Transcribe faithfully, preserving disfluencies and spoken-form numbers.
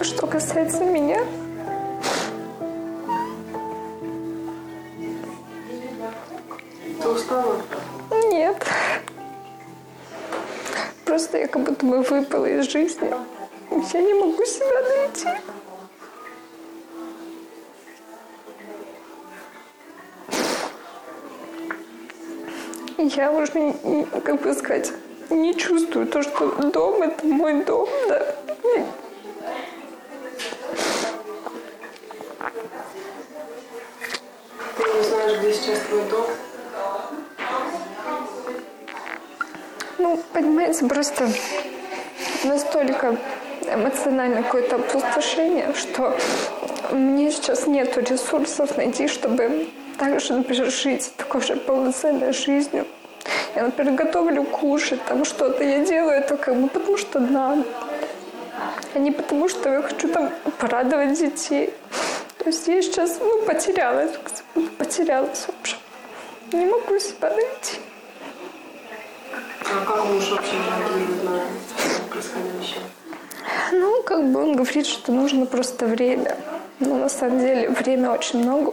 что касается меня, ты устала? нет. Просто я как будто бы выпала из жизни. Я не могу себя найти. Я уже, не- как бы сказать, не чувствую то, что дом — это мой дом, да. Ты не знаешь, где сейчас твой дом? Ну, понимаете, просто настолько эмоциональное какое-то опустошение, что мне сейчас нету ресурсов найти, чтобы также, например, жить такой же полноценной жизнью. Я, например, готовлю кушать, там что-то я делаю это как бы потому, что надо, а не потому, что я хочу там порадовать детей. То есть я сейчас, ну, потерялась, потерялась, в общем. Не могу себя найти. А как муж вообще реагирует на происходящее? Ну, как бы он говорит, что нужно просто время. Но на самом деле время очень много